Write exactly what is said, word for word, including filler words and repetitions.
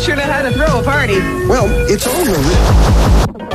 sure know how to throw a party. Well, it's all your...